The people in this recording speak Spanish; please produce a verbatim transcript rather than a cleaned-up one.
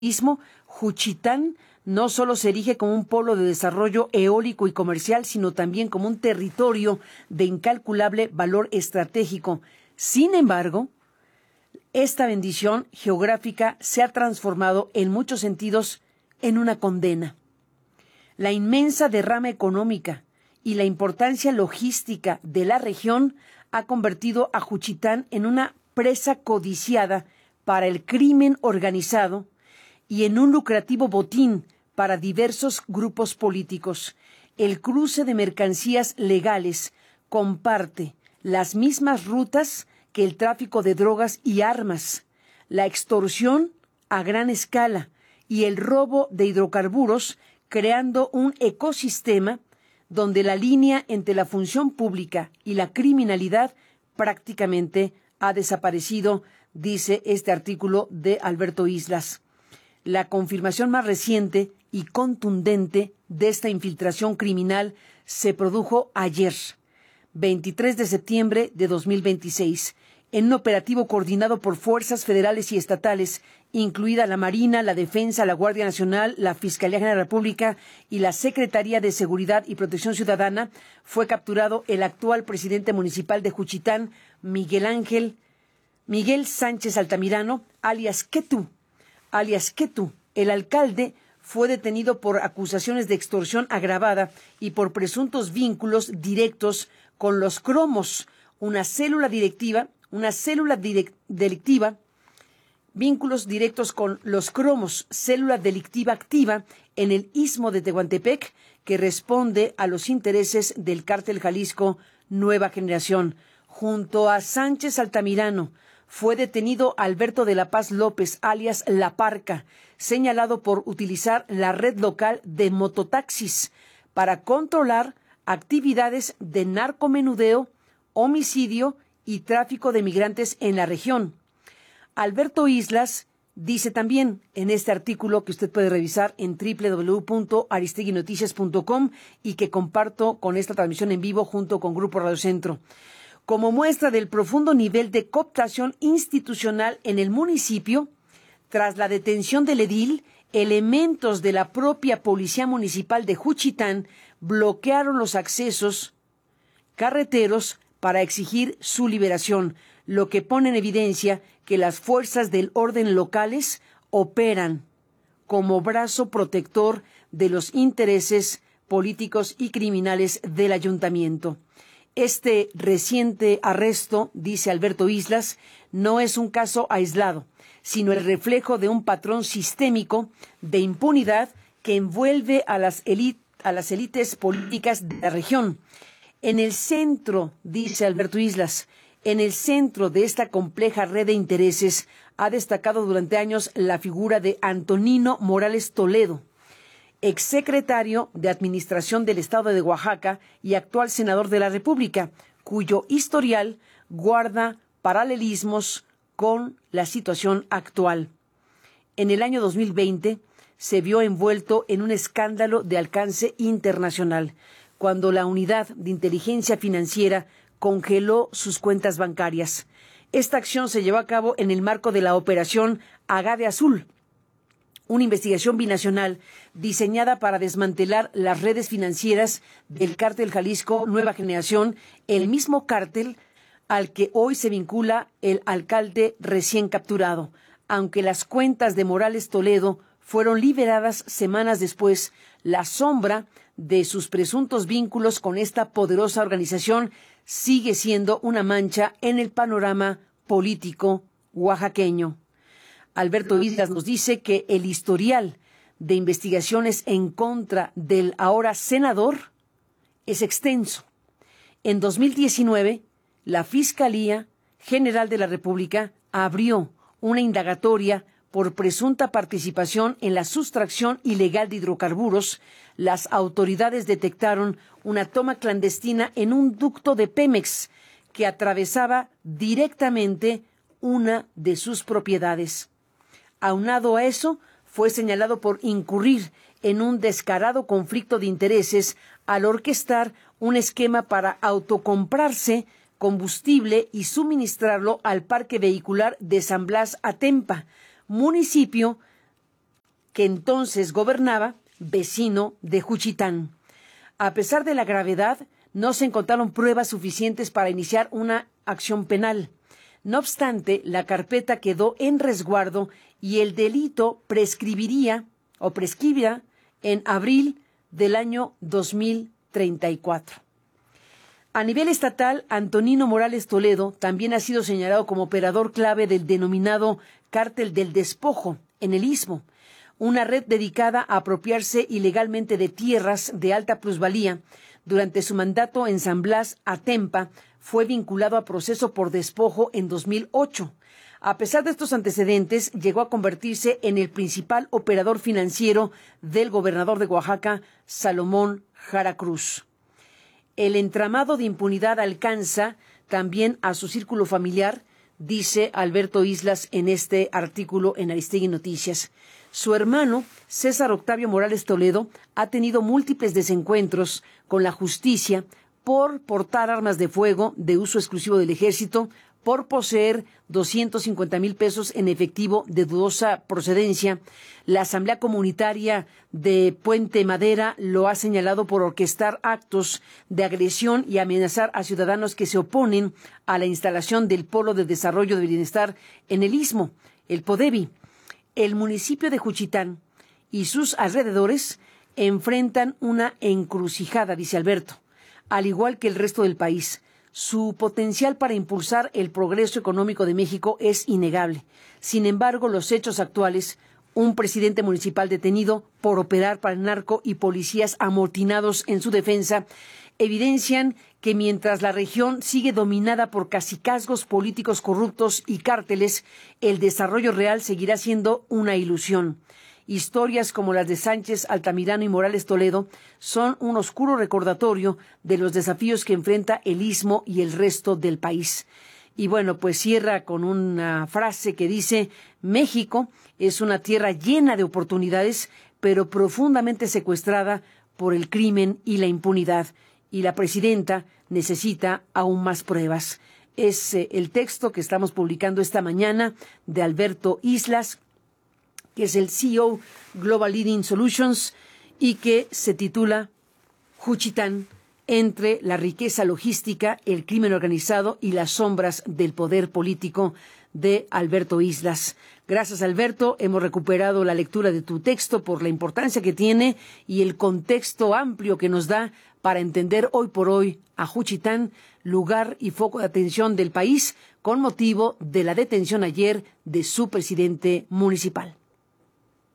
Istmo, Juchitán no solo se erige como un polo de desarrollo eólico y comercial, sino también como un territorio de incalculable valor estratégico. Sin embargo, esta bendición geográfica se ha transformado en muchos sentidos en una condena. La inmensa derrama económica y la importancia logística de la región ha convertido a Juchitán en una presa codiciada para el crimen organizado y en un lucrativo botín para diversos grupos políticos. El cruce de mercancías legales comparte las mismas rutas que el tráfico de drogas y armas, la extorsión a gran escala y el robo de hidrocarburos, creando un ecosistema donde la línea entre la función pública y la criminalidad prácticamente ha desaparecido, dice este artículo de Alberto Islas. La confirmación más reciente y contundente de esta infiltración criminal se produjo ayer, veintitrés de septiembre de dos mil veintiséis, en un operativo coordinado por fuerzas federales y estatales, incluida la Marina, la Defensa, la Guardia Nacional, la Fiscalía General de la República y la Secretaría de Seguridad y Protección Ciudadana. Fue capturado el actual presidente municipal de Juchitán, Miguel Ángel, Miguel Sánchez Altamirano, alias Quetu. alias Quetu. El alcalde fue detenido por acusaciones de extorsión agravada y por presuntos vínculos directos con los Cromos, una célula directiva, una célula direct, delictiva, vínculos directos con los Cromos, célula delictiva activa en el Istmo de Tehuantepec, que responde a los intereses del Cártel Jalisco Nueva Generación. Junto a Sánchez Altamirano, fue detenido Alberto de la Paz López, alias La Parca, señalado por utilizar la red local de mototaxis para controlar actividades de narcomenudeo, homicidio y tráfico de migrantes en la región. Alberto Islas dice también en este artículo que usted puede revisar en doble u doble u doble u punto aristegui noticias punto com y que comparto con esta transmisión en vivo junto con Grupo Radio Centro. Como muestra del profundo nivel de cooptación institucional en el municipio, tras la detención del edil, elementos de la propia Policía Municipal de Juchitán bloquearon los accesos carreteros para exigir su liberación, lo que pone en evidencia que las fuerzas del orden locales operan como brazo protector de los intereses políticos y criminales del ayuntamiento. Este reciente arresto, dice Alberto Islas, no es un caso aislado, sino el reflejo de un patrón sistémico de impunidad que envuelve a las, élites, a las élites políticas de la región. En el centro, dice Alberto Islas, en el centro de esta compleja red de intereses ha destacado durante años la figura de Antonino Morales Toledo, exsecretario de Administración del Estado de Oaxaca y actual senador de la República, cuyo historial guarda paralelismos con la situación actual. En el año dos mil veinte se vio envuelto en un escándalo de alcance internacional, cuando la Unidad de Inteligencia Financiera congeló sus cuentas bancarias. Esta acción se llevó a cabo en el marco de la Operación Agave Azul, una investigación binacional diseñada para desmantelar las redes financieras del Cártel Jalisco Nueva Generación, el mismo cártel al que hoy se vincula el alcalde recién capturado. Aunque las cuentas de Morales Toledo fueron liberadas semanas después, la sombra de sus presuntos vínculos con esta poderosa organización sigue siendo una mancha en el panorama político oaxaqueño. Alberto Islas nos dice que el historial de investigaciones en contra del ahora senador es extenso. En dos mil diecinueve, la Fiscalía General de la República abrió una indagatoria por presunta participación en la sustracción ilegal de hidrocarburos. Las autoridades detectaron una toma clandestina en un ducto de Pemex que atravesaba directamente una de sus propiedades. Aunado a eso, fue señalado por incurrir en un descarado conflicto de intereses al orquestar un esquema para autocomprarse combustible y suministrarlo al parque vehicular de San Blas Atempa, municipio que entonces gobernaba, vecino de Juchitán. A pesar de la gravedad, no se encontraron pruebas suficientes para iniciar una acción penal. No obstante, la carpeta quedó en resguardo y el delito prescribiría o prescribirá en abril del año dos mil treinta y cuatro. A nivel estatal, Antonino Morales Toledo también ha sido señalado como operador clave del denominado Cártel del Despojo en el Istmo, una red dedicada a apropiarse ilegalmente de tierras de alta plusvalía. Durante su mandato en San Blas, Atempa, fue vinculado a proceso por despojo en dos mil ocho. A pesar de estos antecedentes, llegó a convertirse en el principal operador financiero del gobernador de Oaxaca, Salomón Jara Cruz. El entramado de impunidad alcanza también a su círculo familiar, dice Alberto Islas en este artículo en Aristegui Noticias. Su hermano, César Octavio Morales Toledo, ha tenido múltiples desencuentros con la justicia por portar armas de fuego de uso exclusivo del ejército, por poseer doscientos cincuenta mil pesos en efectivo de dudosa procedencia. La Asamblea Comunitaria de Puente Madera lo ha señalado por orquestar actos de agresión y amenazar a ciudadanos que se oponen a la instalación del Polo de Desarrollo del Bienestar en el Istmo, el PODEBI. El municipio de Juchitán y sus alrededores enfrentan una encrucijada, dice Alberto, al igual que el resto del país. Su potencial para impulsar el progreso económico de México es innegable. Sin embargo, los hechos actuales, un presidente municipal detenido por operar para el narco y policías amotinados en su defensa, evidencian que mientras la región sigue dominada por cacicazgos políticos corruptos y cárteles, el desarrollo real seguirá siendo una ilusión. Historias como las de Sánchez, Altamirano y Morales Toledo son un oscuro recordatorio de los desafíos que enfrenta el Istmo y el resto del país. Y bueno, pues cierra con una frase que dice: México es una tierra llena de oportunidades, pero profundamente secuestrada por el crimen y la impunidad. Y la presidenta necesita aún más pruebas. Es eh, el texto que estamos publicando esta mañana de Alberto Islas, que es el C E O Global Leading Solutions y que se titula Juchitán, entre la riqueza logística, el crimen organizado y las sombras del poder político, de Alberto Islas. Gracias, Alberto. Hemos recuperado la lectura de tu texto por la importancia que tiene y el contexto amplio que nos da para entender hoy por hoy a Juchitán, lugar y foco de atención del país, con motivo de la detención ayer de su presidente municipal.